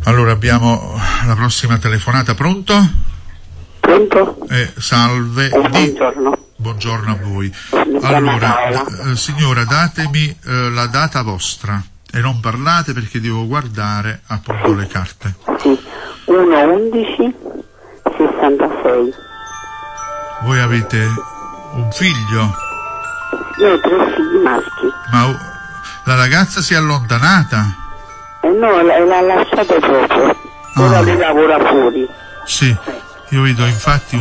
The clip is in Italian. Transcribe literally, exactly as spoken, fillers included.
Allora abbiamo la prossima telefonata. Pronto? Pronto? Eh, salve. Eh, Di... buongiorno. Buongiorno a voi. Mi chiamo Allora, Paola. eh, signora, datemi eh, la data vostra e non parlate perché devo guardare appunto le carte. Sì, uno undici sessantasei. Voi avete un figlio? Io ho tre figli maschi. Ma uh, la ragazza si è allontanata? E no, l'ha, l'ha lasciato proprio. Ora Ah. lui lavora fuori. Sì, io vedo infatti